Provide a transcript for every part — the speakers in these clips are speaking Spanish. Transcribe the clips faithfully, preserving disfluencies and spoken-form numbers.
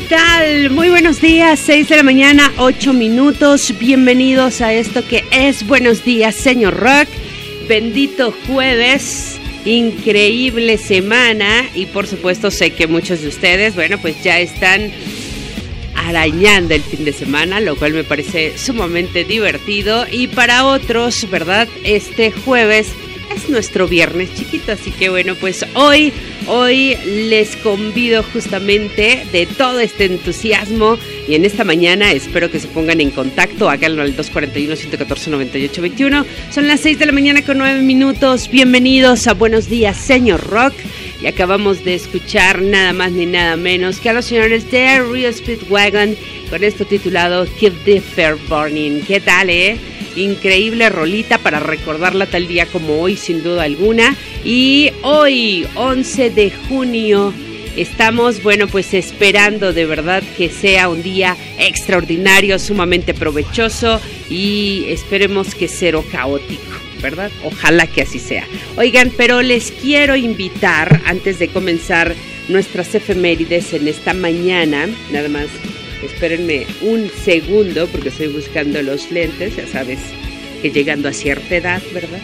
tal? Muy buenos días, seis de la mañana, ocho minutos. Bienvenidos a esto que es Buenos Días, Señor Rock. Bendito jueves, increíble semana. Y por supuesto sé que muchos de ustedes, bueno, pues ya están arañando el fin de semana, lo cual me parece sumamente divertido. Y para otros, ¿verdad? Este jueves es nuestro viernes chiquito, así que bueno, pues hoy, hoy les convido justamente de todo este entusiasmo y en esta mañana espero que se pongan en contacto, háganlo al dos cuatro uno, uno cuatro nueve ocho dos uno. Son las seis de la mañana con nueve minutos, bienvenidos a Buenos Días, Señor Rock. Y acabamos de escuchar nada más ni nada menos que a los señores de R E O Speedwagon con esto titulado Keep the Fire Burning. ¿Qué tal, eh? Increíble rolita para recordarla tal día como hoy, sin duda alguna. Y hoy, once de junio, estamos, bueno, pues esperando de verdad que sea un día extraordinario, sumamente provechoso y esperemos que cero caótico, ¿verdad? Ojalá que así sea. Oigan, pero les quiero invitar, antes de comenzar nuestras efemérides en esta mañana, nada más, espérenme un segundo, porque estoy buscando los lentes, ya sabes, que llegando a cierta edad, ¿verdad?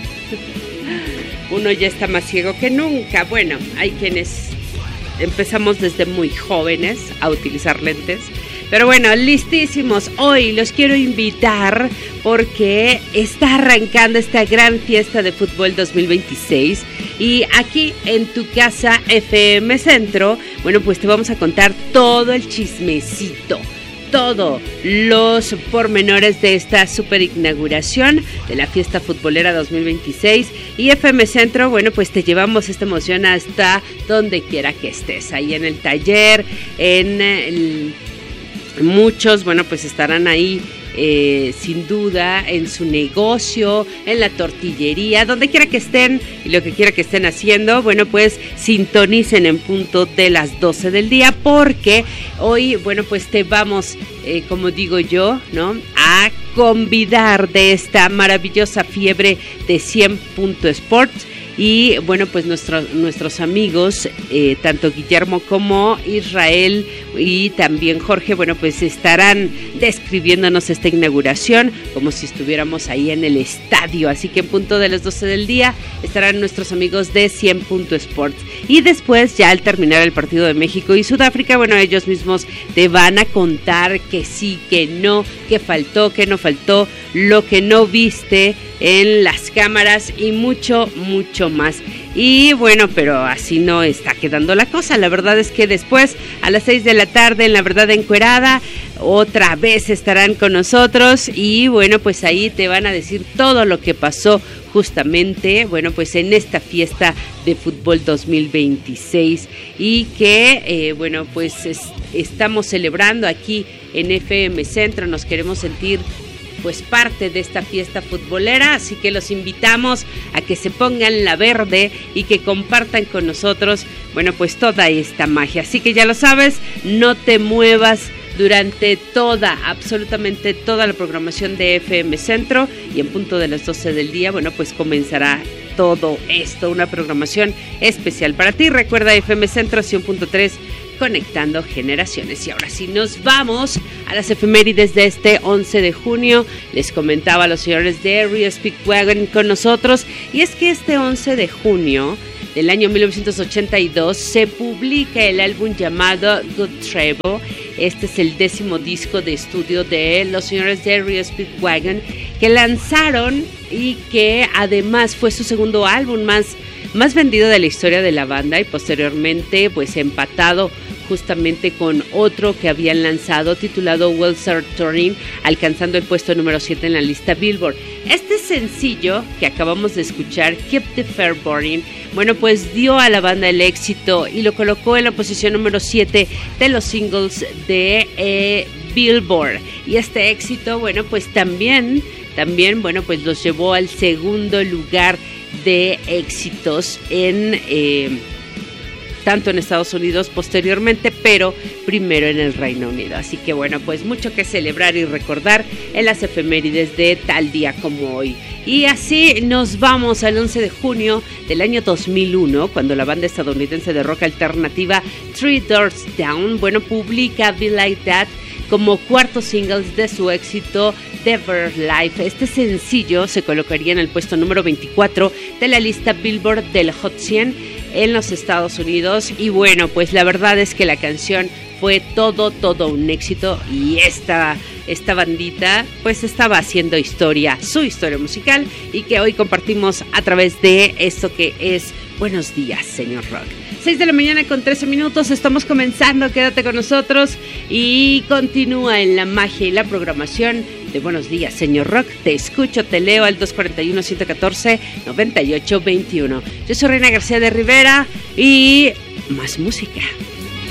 Uno ya está más ciego que nunca. Bueno, hay quienes empezamos desde muy jóvenes a utilizar lentes. Pero bueno, listísimos. Hoy los quiero invitar porque está arrancando esta gran fiesta de fútbol dos mil veintiséis. Y aquí en tu casa F M Centro, bueno, pues te vamos a contar todo el chismecito, todos los pormenores de esta super inauguración de la fiesta futbolera dos mil veintiséis. Y F M Centro, bueno, pues te llevamos esta emoción hasta donde quiera que estés, ahí en el taller, en el... Muchos, bueno, pues estarán ahí eh, sin duda en su negocio, en la tortillería, donde quiera que estén y lo que quiera que estén haciendo, bueno, pues sintonicen en punto de las doce del día porque hoy, bueno, pues te vamos, eh, como digo yo, ¿no?, a convidar de esta maravillosa fiebre de cien punto Sports. Y bueno, pues nuestro, nuestros amigos, eh, tanto Guillermo como Israel y también Jorge, bueno, pues estarán describiéndonos esta inauguración como si estuviéramos ahí en el estadio. Así que en punto de las doce del día estarán nuestros amigos de cien punto Sports. Y después, ya al terminar el partido de México y Sudáfrica, bueno, ellos mismos te van a contar que sí, que no, que faltó, que no faltó, lo que no viste en las cámaras y mucho, mucho más. Y bueno, pero así no está quedando la cosa. La verdad es que después, a las seis de la tarde, en La Verdad Encuerada, otra vez estarán con nosotros y bueno, pues ahí te van a decir todo lo que pasó justamente, bueno, pues en esta fiesta de fútbol dos mil veintiséis y que, eh, bueno, pues es, estamos celebrando aquí en F M Centro. Nos queremos sentir pues parte de esta fiesta futbolera, así que los invitamos a que se pongan la verde y que compartan con nosotros, bueno, pues toda esta magia. Así que ya lo sabes, no te muevas durante toda, absolutamente toda la programación de F M Centro y en punto de las doce del día, bueno, pues comenzará todo esto, una programación especial para ti. Recuerda F M Centro cien punto tres, conectando generaciones. Y ahora sí nos vamos a las efemérides de este once de junio. Les comentaba a los señores de R E O Speedwagon con nosotros, y es que este once de junio del año mil novecientos ochenta y dos se publica el álbum llamado Good Travel. Este es el décimo disco de estudio de los señores de R E O Speedwagon que lanzaron y que además fue su segundo álbum más, más vendido de la historia de la banda, y posteriormente pues empatado justamente con otro que habían lanzado titulado World Start Turning, alcanzando el puesto número siete en la lista Billboard. Este sencillo que acabamos de escuchar, Keep the Fire Burning, bueno, pues dio a la banda el éxito y lo colocó en la posición número siete de los singles de eh, Billboard. Y este éxito, bueno, pues también, también, bueno, pues los llevó al segundo lugar de éxitos en... Eh, tanto en Estados Unidos posteriormente, pero primero en el Reino Unido. Así que bueno, pues mucho que celebrar y recordar en las efemérides de tal día como hoy. Y así nos vamos al once de junio del año dos mil uno, cuando la banda estadounidense de rock alternativa Three Doors Down, bueno, publica Be Like That como cuarto single de su éxito The Bird Life. Este sencillo se colocaría en el puesto número veinticuatro de la lista Billboard del Hot cien en los Estados Unidos. Y bueno, pues la verdad es que la canción fue todo, todo un éxito, y esta, esta bandita pues estaba haciendo historia, su historia musical, y que hoy compartimos a través de esto que es Buenos Días, Señor Rock. seis de la mañana con trece minutos, estamos comenzando, quédate con nosotros y continúa en la magia y la programación de Buenos Días, Señor Rock. Te escucho, te leo al dos cuatro uno, uno uno cuatro, nueve ocho dos uno. Yo soy Reina García de Rivera y más música.